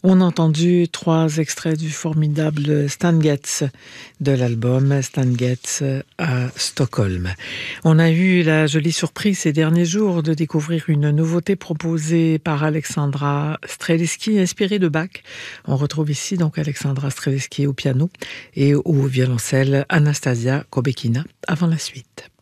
On a entendu 3 extraits du formidable Stan Getz de l'album Stan Getz à Stockholm. On a eu la jolie surprise ces derniers jours de découvrir une nouveauté proposée par Alexandra Strelitzky, inspirée de Bach. On retrouve ici donc Alexandra Strelitzky au piano et au violoncelle Anastasia Kobekina avant la suite.